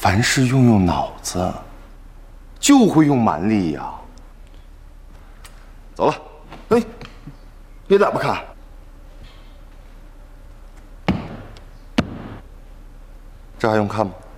凡事用脑子，就会用蛮力呀。走了，哎，你咋不看？这还用看吗？